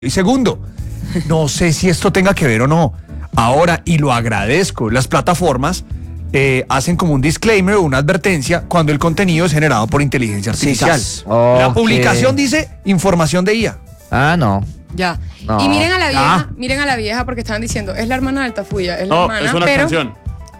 Y segundo, no sé si esto tenga que ver o no. Ahora, y lo agradezco, las plataformas hacen como un disclaimer o una advertencia cuando el contenido es generado por inteligencia artificial. La publicación dice información de IA. Ah, no. Ya. No. Y miren a la vieja porque estaban diciendo, es la hermana de Altafulla, es la No, hermana, es una pero canción.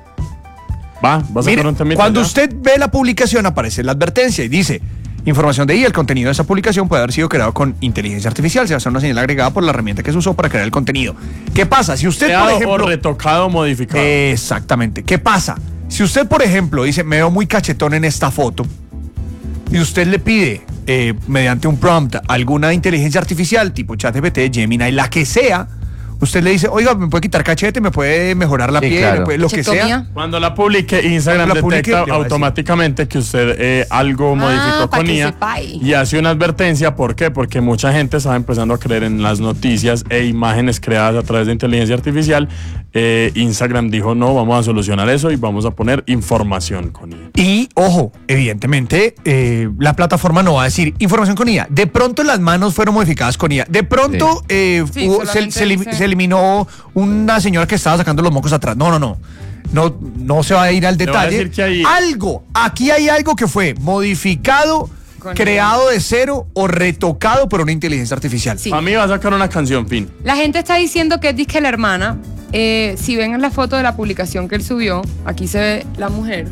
Vas a Mire, hacer un temita cuando ya. usted ve la publicación aparece la advertencia y dice información de IA, el contenido de esa publicación puede haber sido creado con inteligencia artificial, se va a hacer una señal agregada por la herramienta que se usó para crear el contenido. ¿Qué pasa? Si usted, Creado por ejemplo, o retocado o modificado. exactamente. ¿Qué pasa? Si usted, por ejemplo, dice, me veo muy cachetón en esta foto, y usted le pide, mediante un prompt, alguna inteligencia artificial, tipo ChatGPT, Gemini, la que sea, usted le dice, oiga, me puede quitar cachete, me puede mejorar la piel, claro. me puede lo que sea. Chetomía. Cuando la publique, Instagram Cuando la publique, detecta le va a decir. automáticamente que usted algo modificó para con que IA sepa ahí. y hace una advertencia. ¿Por qué? Porque mucha gente estaba empezando a creer en las noticias e imágenes creadas a través de inteligencia artificial. Instagram dijo, no, vamos a solucionar eso y vamos a poner información con IA. Y, ojo, evidentemente, la plataforma no va a decir información con IA. De pronto las manos fueron modificadas con IA. De pronto Sí, se solamente eliminó una señora que estaba sacando los mocos atrás. No se va a ir al Le voy a detalle. decir que hay- Aquí hay algo que fue modificado, Con creado de cero o retocado por una inteligencia artificial. Sí. A mí va a sacar una canción, fin. La gente está diciendo que es disque la hermana. Si ven en la foto de la publicación que él subió, aquí se ve la mujer.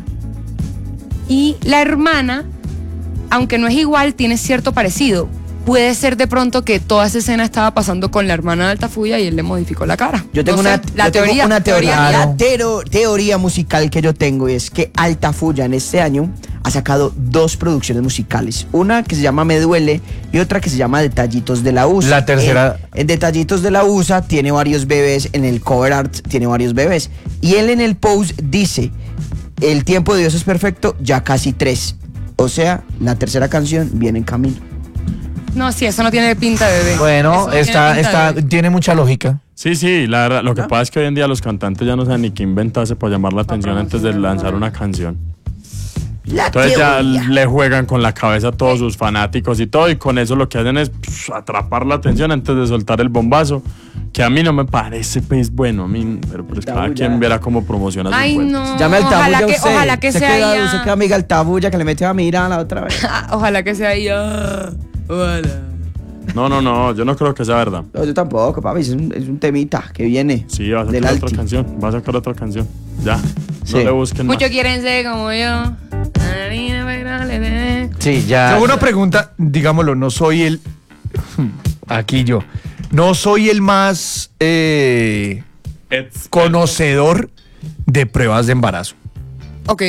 Y la hermana, aunque no es igual, tiene cierto parecido. Puede ser de pronto que toda esa escena estaba pasando con la hermana de Altafulla y él le modificó la cara. Yo tengo No sé, una teoría. Claro. La teoría musical que yo tengo es que Altafulla en este año ha sacado 2 producciones musicales. Una que se llama Me Duele y otra que se llama Detallitos de la USA. La tercera- En Detallitos de la USA tiene varios bebés, en el cover art tiene varios bebés. Y él en el post dice, el tiempo de Dios es perfecto, ya casi 3. O sea, la tercera canción viene en camino. No, sí, eso no tiene pinta de bebé. Bueno, Eso no tiene pinta de bebé. tiene mucha lógica. Sí, la verdad, lo que pasa es que hoy en día los cantantes ya no saben ni qué inventarse para llamar la atención antes de lanzar una canción. La Entonces ya teoría. le juegan con la cabeza a todos sus fanáticos y todo, y con eso lo que hacen es atrapar la atención antes de soltar el bombazo, que a mí no me parece pues bueno, a mí, pero pues cada Altafulla. quien verá cómo promociona sus Ay, cuentas. no. Llame Altafulla usted. Ojalá que Usted sea queda- ella. Usted que amiga Altafulla que le metió a mirar la otra vez. Ojalá que sea ella. Ojalá. No, yo no creo que sea verdad. No, yo tampoco, papi, es un temita que viene Sí, va a del sacar otra Alti. canción, va a sacar otra canción. Ya, no Sí. le busquen más. Muchos quieren ser como yo. Sí, ya. Yo una pregunta, digámoslo, no soy el... Aquí yo. No soy el más conocedor de pruebas de embarazo. Ok.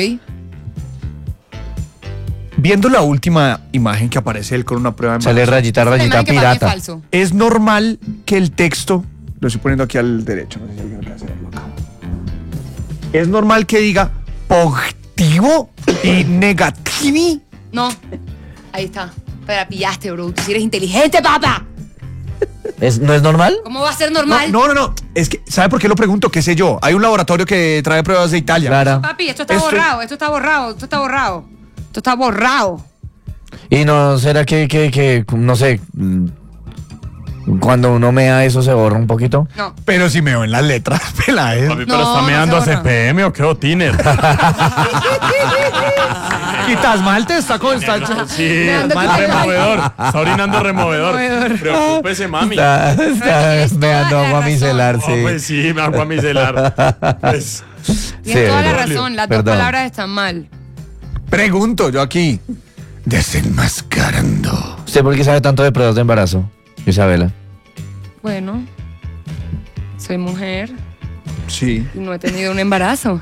Viendo la última imagen que aparece él con una prueba de Sale embarazo, rayita Esta imagen que para mí es pirata. falso. es normal que el texto, lo estoy poniendo aquí al derecho, no sé si alguien alcanza a verlo acá. Es normal que diga positivo y negativo. No. Ahí está. Te la pillaste, bro. Tú sí eres inteligente, papá. ¿No es normal? ¿Cómo va a ser normal? No. Es que, ¿sabe por qué lo pregunto? ¿Qué sé yo? Hay un laboratorio que trae pruebas de Italia. Claro. Papi, esto está Esto- borrado. Esto está borrado. Esto está borrado. Esto está borrado. ¿Y no será que no sé, cuando uno mea eso se borra un poquito? No. Pero si me veo en las letras, Peláez. Papi, No, pero está no meando a se borra. CPM o qué, o Tiner. Quitas malte, está con... Sí, Meando mal con- removedor. Está orinando removedor. Removedor. Preocúpese, mami. Está tienes meando toda la agua razón. micelar, Oh, sí. pues sí, me agua micelar. Pues, Tienes Sí, toda la perdón. razón. Las Perdón. dos palabras están mal. Pregunto yo aquí, desenmascarando. ¿Usted por qué sabe tanto de pruebas de embarazo, Isabela? Bueno, soy mujer Sí. y no he tenido un embarazo.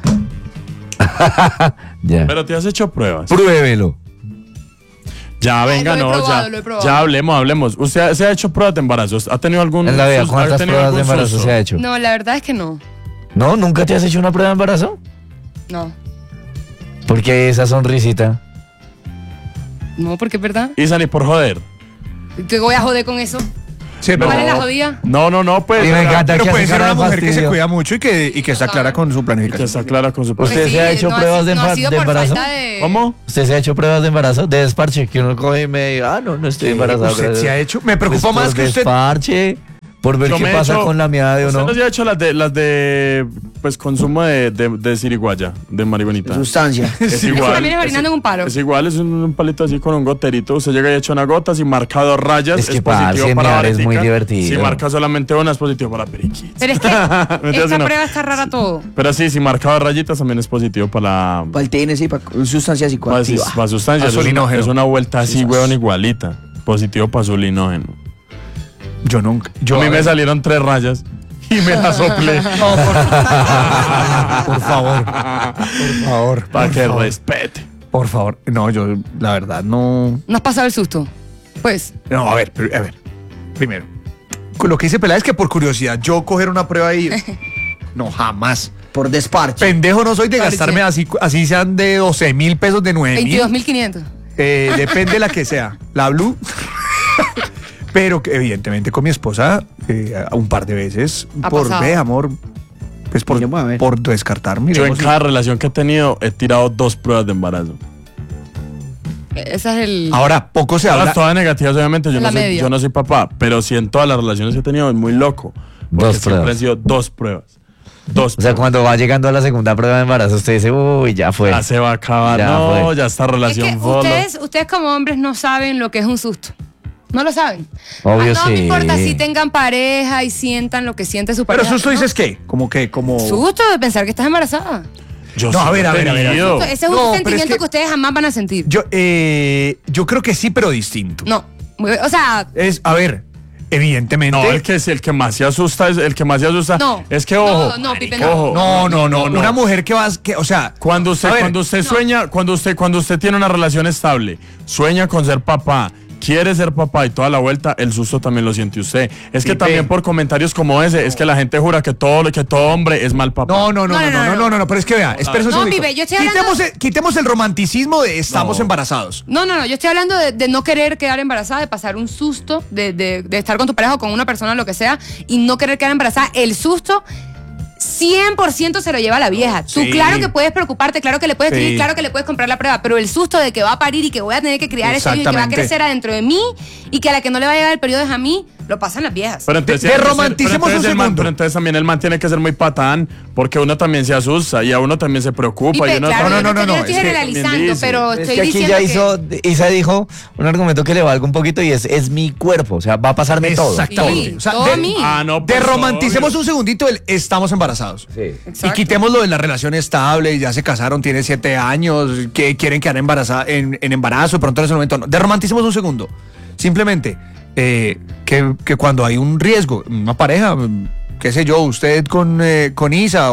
Ya. pero te has hecho pruebas. Pruébelo. Ya, venga, lo he no, probado, ya. lo he probado. Ya hablemos. ¿Usted se ha hecho pruebas de embarazo? ¿Ha tenido algún En la vida, susto? ¿cuántas ¿Ha tenido pruebas de algún embarazo susto? se ha hecho? No, la verdad es que no. ¿No? ¿Nunca te has hecho una prueba de embarazo? No. ¿Por qué esa sonrisita? No, porque es verdad. Isa, ni por joder. ¿Qué voy a joder con eso? Sí, ¿Cuál pero, es la jodida? No, pues. Y me encanta pero que puede hace ser cara una de mujer que se fastidio. cuida mucho y que está clara con su Que planificación. está clara con su Pues proceso. ¿Usted se ha hecho pruebas de no ha sido de por embarazo? falta de... ¿Cómo? ¿Usted se ha hecho pruebas de embarazo? De desparche, que uno coge y me diga, no estoy embarazado. ¿Usted gracias. se ha hecho? Me preocupa Pues más por que usted... desparche. por ver Yo qué me he pasa hecho- con la miada de ¿Usted uno. no se ha hecho las de pues consumo de ciriguaya, de marihuanita? Sustancia. Es igual. También es orinando en un palo. Es igual, es un palito así con un goterito. Usted llega y echa una gota, si marca 2 rayas, Es que positivo parce, para miar es muy varetica. divertido. Si marca solamente una, es positivo para periquita. Pero es que Mentira, esta no. prueba está rara todo. Pero sí, si marca 2 rayitas, también es positivo para Para el TN, sí, para sustancia psicoactiva. para sustancias. Azulinógeno. Es una vuelta así, huevón, igualita. Positivo para azulinógeno. Yo nunca. A mí me salieron 3 rayas y me las soplé. Por favor. Por favor. Para por que favor. respete. Por favor. No, yo, la verdad, no. ¿No has pasado el susto? Pues, No, a ver. Primero. Lo que dice Peláez es que por curiosidad, yo coger una prueba ahí. No, jamás. Por desparche. Pendejo no soy de Parece. gastarme así sean de 12.000 pesos, de 9.000. 22.500. Depende de la que sea. La Blue. Pero que, evidentemente con mi esposa un par de veces. Ha Por pasado. ve, amor. Pues Miremos a ver. por descartar. Yo en miremos si- cada relación que he tenido he tirado 2 pruebas de embarazo. Ese es el... Ahora, poco se habla. Todas negativas, obviamente. La media. Yo no soy papá, pero sí en todas las relaciones que he tenido es muy loco. Porque 2 siempre pruebas. han sido 2 pruebas. 2 O sea, pruebas. cuando va llegando a la segunda prueba de embarazo, usted dice, uy, ya fue. Ya se va a acabar. Ya no, fue. ya esta Es relación que fue. ustedes como hombres no saben lo que es un susto. No lo saben. Obvio, no me sí. importa si tengan pareja y sientan lo que siente su Pero pareja. susto ¿no? dices qué? Como. Susto de pensar que estás embarazada. Yo No, sí a ver, lo he a ver, a ver. tenido. Ese es un No, pero sentimiento es que- que ustedes jamás van a sentir. Yo creo que sí, pero distinto. No. O sea, A ver, evidentemente. No, el que más se asusta es el que más se asusta. No. Es que ojo. No, Pipe, no. Ojo. No. Una mujer o sea. Cuando usted, a ver, cuando usted sueña, cuando usted tiene una relación estable, sueña con ser papá, quiere ser papá y toda la vuelta, el susto también lo siente usted. Es que Pipe. también por comentarios como ese, es que la gente jura que todo hombre es mal papá. No, pero es que vea, espera un No, segundito. Pipe, yo estoy hablando- Quitemos el romanticismo de estamos No. embarazados. no, yo estoy hablando de no querer quedar embarazada, de pasar un susto, de estar con tu pareja o con una persona, lo que sea, y no querer quedar embarazada. El susto 100% se lo lleva la vieja. Tú Sí. claro que puedes preocuparte, claro que le puedes escribir, Sí. claro que le puedes comprar la prueba, pero el susto de que va a parir y que voy a tener que criar ese niño y que va a Exactamente. crecer adentro de mí y que a la que no le va a llegar el periodo es a mí, lo pasan las viejas. Pero entonces, De romanticemos un segundo. pero entonces también el man tiene que ser muy patán, porque uno también se asusta y a uno también se preocupa. Pipe, y uno claro, no, yo no, yo es estoy que generalizando, también dice. pero Es estoy que aquí diciendo ya Isa dijo un argumento que le valga un poquito y es mi cuerpo, o sea, va a pasarme todo. Exactamente. Sí, todo a mí. no, De pues, romanticemos obvio. un segundito el estamos embarazados. Sí. Y quitemos lo de la relación estable, ya se casaron, tiene 7 años, que quieren quedar en embarazo, de pronto en ese momento no. De romanticemos un segundo. Simplemente, que cuando hay un riesgo, una pareja, qué sé yo, usted con Isa,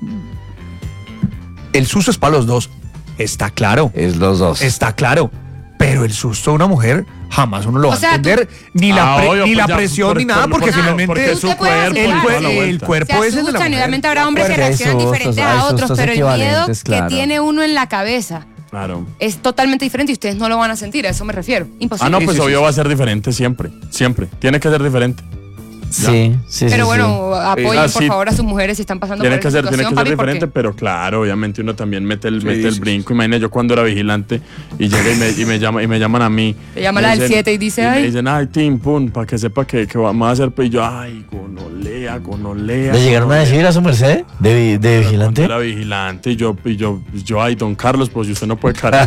el susto es para los dos. Está claro. Es los dos. Está claro. Pero el susto de una mujer jamás uno lo va O sea, a entender. Ni la, obvio, ni pues la ya, presión ni nada, porque finalmente porque Tú su te puedes cuerpo y asustar. toda la el vuelta. cuerpo se es el de la asustan y mujer. obviamente habrá hombres que Porque hay reaccionan sustos, diferentes hay a otros, sustos pero el miedo equivalentes, claro. que tiene uno en la cabeza Claro. es totalmente diferente y ustedes no lo van a sentir, a eso me refiero. Imposible. Ah, no, pues sí, obvio sí. va a ser diferente siempre. Siempre. Tiene que ser diferente. Sí, sí, Pero sí, bueno, apoyen Ah, por sí. favor a sus mujeres si están pasando Tiene por que esa ser, tiene que situación, ser papi, porque diferente, pero claro, obviamente uno también mete el sí. brinco. Imagínate yo cuando era vigilante y llega y me llaman a mí. Te llama Me la del dicen- 7 y dice, me ay. dicen, ay, Tim, pum, para que sepa que vamos a hacer. Y yo, ay, gonolea. ¿Le llegaron a decir a su merced de Cuando vigilante? era vigilante y yo, ay, don Carlos, pues si usted no puede cargar.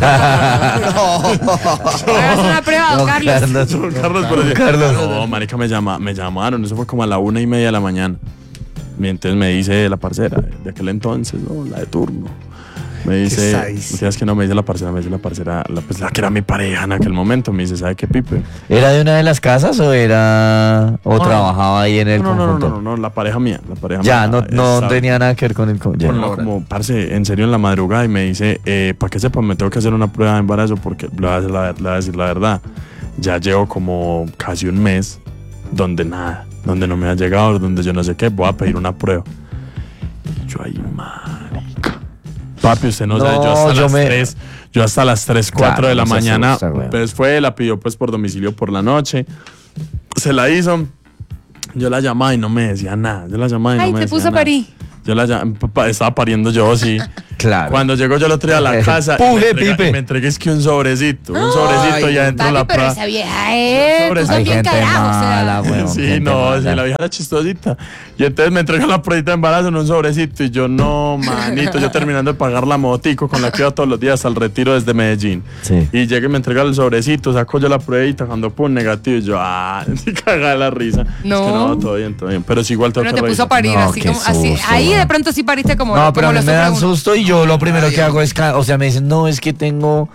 hagas una prueba, don Carlos. Don Carlos, pero Don Carlos. no, marica, me llamaron, eso fue como a la 1:30 de la mañana. Y entonces me dice la parcera de aquel entonces, ¿no? La de turno. Me dice, sadísimo. es que no me dice la parcera, la que era mi pareja en aquel momento, me dice, ¿sabe qué, Pipe? ¿Era de una de las casas o era o No, trabajaba ahí en el No, conjunto? la pareja mía, Ya, mía, no estaba- tenía nada que ver con el ya. Bueno, como, parce, en serio en la madrugada y me dice, para que sepa, me tengo que hacer una prueba de embarazo porque le voy a decir la verdad. Ya llevo como casi un mes donde nada, donde no me ha llegado, donde yo no sé qué, voy a pedir una prueba. Y yo, ay, marica. Papi, usted no, No, sabe, yo yo hasta las 3, 4 Claro, de la no se mañana, asusta, güey. pues fue, la pidió pues por domicilio por la noche, se la hizo, yo la llamaba y no me decía nada, yo la llamaba y Ay, no me te decía puso a nada. parir. Yo estaba pariendo yo, sí. Claro. Cuando llego yo el otro día a la casa, Puje, Pipe. me entregué es que un sobrecito y adentro Papi, la pero prueba. esa vieja es. Tú Hay sos bien gente carajo, o sea. mala, weón, Sí, gente no, mala. sí, la vieja era chistosita. Y entonces me entregan la pruebita de embarazo en un sobrecito y yo, no, manito, yo terminando de pagar la motico con la que iba todos los días al retiro desde Medellín. Sí. Y llega y me entrega el sobrecito, saco yo la pruebita, cuando pum, negativo, y yo, sí, cagada de la risa. No. Es que no, todo bien, pero sí igual tengo Pero que te puso a revisar. parir, No, así qué como. Así, susto, ahí man. de pronto sí pariste como. No, pero a como mí lo me dan sufre uno. susto y yo lo primero que hago es, o sea, me dicen, no, es que tengo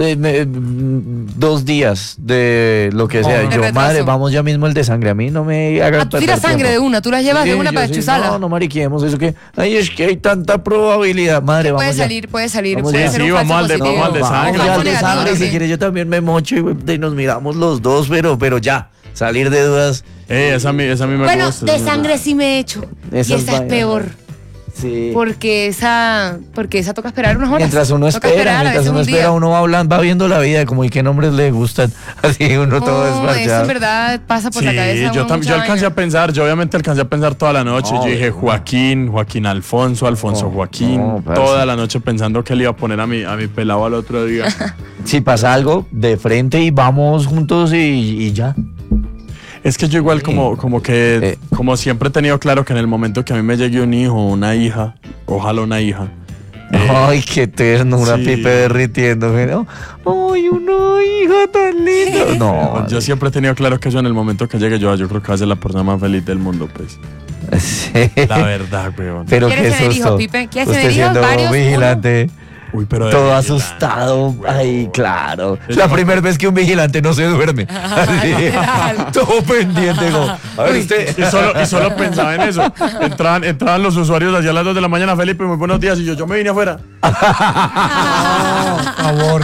2 días de lo que sea. de Yo, retraso. madre, vamos ya mismo el de sangre. A mí no me hagan Ah, tú tiras sangre de una, tú la llevas de una para chuzarla. No, no mariquemos, eso que, ay, es que hay tanta probabilidad, madre, vamos Puede ya. salir, Vamos puede ya. ser Sí, un falso vamos al de- positivo. vamos al de sangre. Vamos Un ya al falso de negativo sangre, si también. quiere yo también me mocho y nos miramos los dos, pero ya, salir de dudas. Esa a mí me Bueno, gusta. de sangre sí me he hecho. Y Esas esa es vainas. peor. Sí. Porque esa toca esperar unas horas. Mientras uno Toca espera, a mientras veces uno un día. espera, uno va hablando, va viendo la vida, como y qué nombres le gustan. Así uno todo No, eso desparchado. en verdad pasa por la Sí, cabeza. yo, uno mucha yo alcancé vaina. a pensar, yo obviamente alcancé a pensar toda la noche. No, yo dije Joaquín Alfonso, No, Joaquín, no, parce. toda la noche pensando que le iba a poner a mi pelado al otro día. Si pasa algo, de frente y vamos juntos y ya. Es que yo igual como que, como siempre he tenido claro que en el momento que a mí me llegue un hijo o una hija, ojalá una hija. Ay, qué ternura, sí. Pipe derritiendo. ¿No? Ay, una hija tan linda. No, Yo siempre he tenido claro que eso en el momento que llegue yo creo que va a ser la persona más feliz del mundo, pues. sí. La verdad, weón. Pero ¿Quieres qué tener susto. hijos, Pipe? ¿Quieres Usted tener hijos? siendo ¿Varios? vigilante. Uy, pero de Todo vigilante, asustado. weón. Ay, claro. Es La como- primera vez que un vigilante no se duerme. Así, Literal. todo pendiente. Como, a ver, usted. Y solo pensaba en eso. Entraban los usuarios hacia las 2 de la mañana, Felipe, muy buenos días, y yo me vine afuera. Por favor.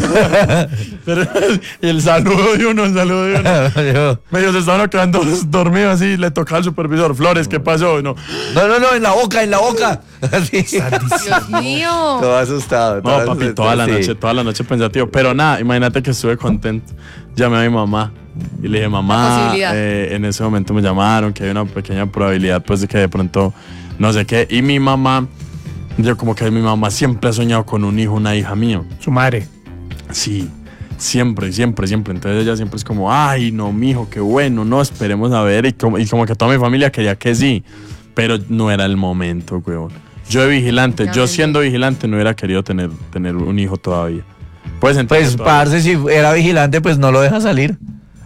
Pero, y el saludo de uno. Yo- Medio se estaban quedando dormidos así, le tocaba al supervisor, Flores, ¿qué pasó? No, No, en la boca. Así. Dios mío. Todo asustado. no papi, toda la sí. noche pensativo. Pero nada, imagínate que estuve contento. Llamé a mi mamá y le dije, La mamá, posibilidad. en ese momento me llamaron, que hay una pequeña probabilidad pues de que de pronto no sé qué. Y mi mamá, yo como que mi mamá siempre ha soñado con un hijo, una hija mío. Su madre. Sí, siempre. Entonces ella siempre es como, ay, no, mijo, qué bueno, no, esperemos a ver. Y como que toda mi familia quería que sí, pero no era el momento, weón. Yo de vigilante, yo Obviamente. siendo vigilante no hubiera querido tener un hijo todavía. Pues entonces. Pues, parce, si era vigilante, pues no lo deja salir.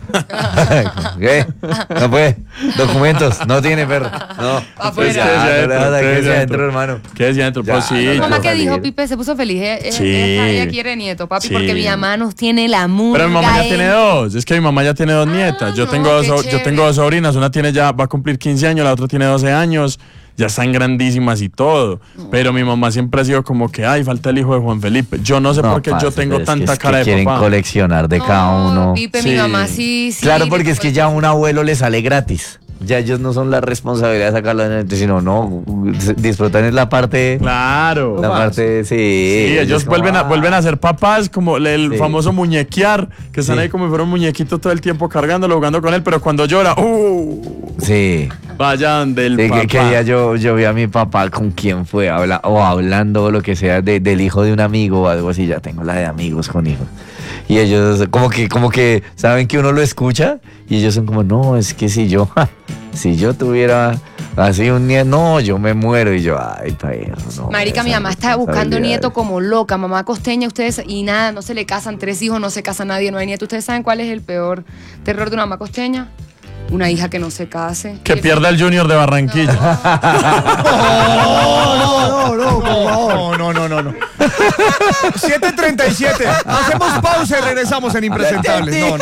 ¿Qué? No puede. Documentos, no tiene perro. No. Afuera. Pues ya, no le deja salir, Quédese quédese adentro. adentro, hermano. ¿Qué decía adentro? Ya, Pues sí. no, Mi no, mamá no. que salir. dijo, Pipe se puso feliz. Sí. Ella quiere nieto, papi, Sí. porque mi mamá nos tiene la murga. Pero mi mamá ya en- tiene 2. Es que mi mamá ya tiene 2 nietas. Yo no, tengo qué yo chévere. tengo 2 sobrinas. Una va a cumplir 15 años, la otra tiene 12 años. Ya están grandísimas y todo. Pero mi mamá siempre ha sido como que, ay, falta el hijo de Juan Felipe. Yo no sé por qué parce, yo tengo pero es que tanta es que cara de quieren papá. coleccionar de No, cada uno. Pipe, Sí. mi mamá sí. Claro, porque es que ya a un abuelo le sale gratis. Ya ellos no son la responsabilidad de sacarlo adelante, sino no, disfrutan es la parte, Claro. la parte, sí. Sí, ellos es como, vuelven a ser papás, como el Sí. famoso muñequear, que están Sí. ahí como si fuera un muñequito todo el tiempo cargándolo, jugando con él, pero cuando llora, Sí. vayan del Sí, papá. que día yo vi a mi papá con quién fue, hablando o lo que sea del hijo de un amigo o algo así, ya tengo la de amigos con hijos. Y ellos como que saben que uno lo escucha y ellos son como, no, es que si yo tuviera así un nieto, no, yo me muero. Y yo, ay, perro, no. Marica, mi esa mamá está buscando responsabilidad. nieto como loca, mamá costeña, ustedes, y nada, no se le casan 3 hijos, no se casa nadie, no hay nieto. ¿Ustedes saben cuál es el peor terror de una mamá costeña? Una hija que no se case. Que pierda el Junior de Barranquilla. No. 7:37. Hacemos pausa y regresamos en Impresentables. No.